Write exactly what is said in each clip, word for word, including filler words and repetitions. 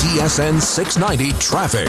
T S N six ninety traffic.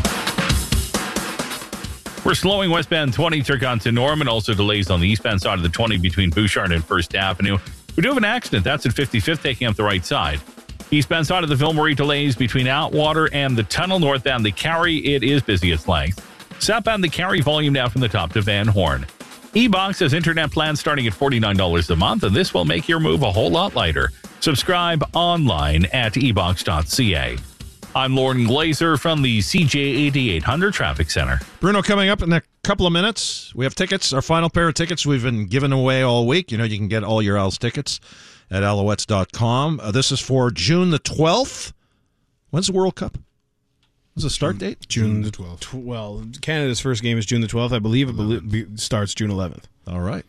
We're slowing westbound twenty, Turcotte to Norman. Also delays on the eastbound side of the twenty between Bouchard and First Avenue. We do have an accident. That's at fifty-fifth, taking up the right side. Eastbound side of the Ville-Marie delays between Outwater and the tunnel. Northbound the Carry, it is busy its length. Southbound the Carry, volume down from the top to Van Horn. E-Box has internet plans starting at forty-nine dollars a month, and this will make your move a whole lot lighter. Subscribe online at e box dot c a. I'm Lauren Glazer from the C J eighty-eight hundred Traffic Center. Bruno, coming up in a couple of minutes, we have tickets, our final pair of tickets we've been giving away all week. You know, you can get all your Als tickets at alouettes dot com. Uh, this is for June the twelfth. When's the World Cup? What's the start date? June the twelfth. Well, Canada's first game is June the twelfth. I believe it starts June eleventh. All right.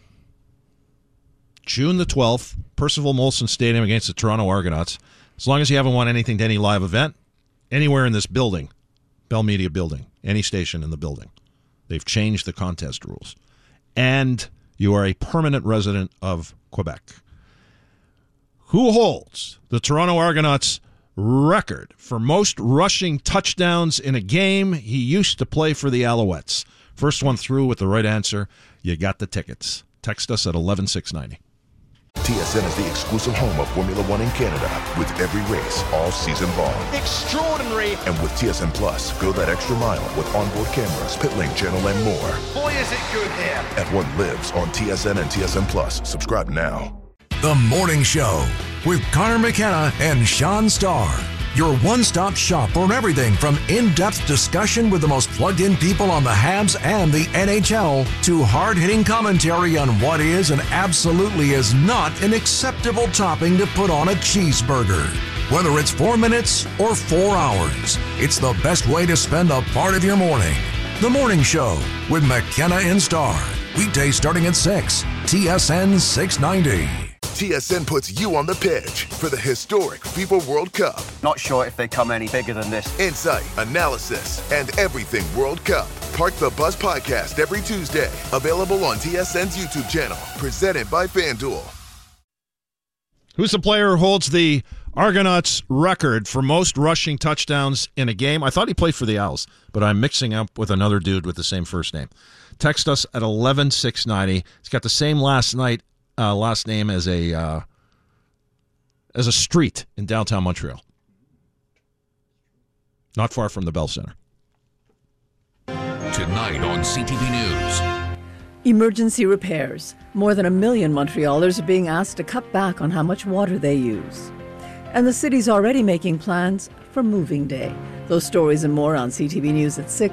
June the twelfth, Percival Molson Stadium against the Toronto Argonauts. As long as you haven't won anything to any live event, anywhere in this building, Bell Media building, any station in the building, they've changed the contest rules. And you are a permanent resident of Quebec. Who holds the Toronto Argonauts' record for most rushing touchdowns in a game? He used to play for the Alouettes. First one through with the right answer, you got the tickets. Text us at eleven six ninety. T S N is the exclusive home of Formula One in Canada, with every race all season long. Extraordinary! And with T S N Plus, go that extra mile with onboard cameras, pit lane channel, and more. Boy, is it good here! F one lives on T S N and T S N Plus. Subscribe now. The Morning Show with Connor McKenna and Sean Starr. Your one-stop shop for everything from in-depth discussion with the most plugged-in people on the Habs and the N H L to hard-hitting commentary on what is and absolutely is not an acceptable topping to put on a cheeseburger. Whether it's four minutes or four hours, it's the best way to spend a part of your morning. The Morning Show with McKenna and Starr. Weekdays starting at six. T S N six ninety. T S N puts you on the pitch for the historic FIFA World Cup. Not sure if they come any bigger than this. Insight, analysis, and everything World Cup. Park the Bus podcast every Tuesday. Available on T S N's YouTube channel. Presented by FanDuel. Who's the player who holds the Argonauts' record for most rushing touchdowns in a game? I thought he played for the Owls, but I'm mixing up with another dude with the same first name. Text us at eleven six ninety. He's got the same last night. Uh, last name as a uh, as a street in downtown Montreal, not far from the Bell Center. Tonight on C T V News. Emergency repairs. More than a million Montrealers are being asked to cut back on how much water they use. And the city's already making plans for moving day. Those stories and more on C T V News at six.